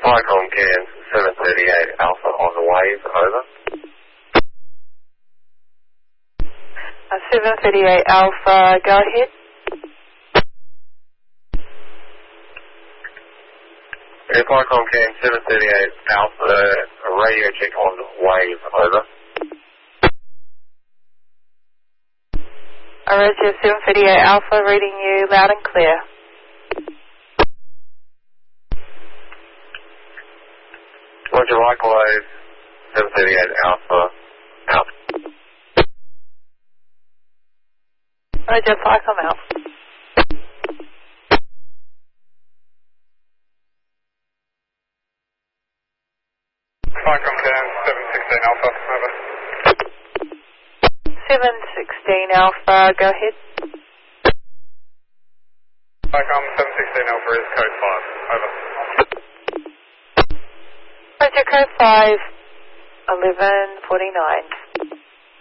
Viacom Cairns 738 Alpha on the wave, over. 738 Alpha, go ahead. Viacom Cairns 738 Alpha, radio check on the wave, over. Roger, 738 Alpha, reading you loud and clear. Roger, likewise, 738 Alpha, out. Roger, Viacom out. Viacom Cairns 716 Alpha, over. 716 Alpha, go ahead. Viacom 716 Alpha is code 5, over. Roger, code 5, 1149.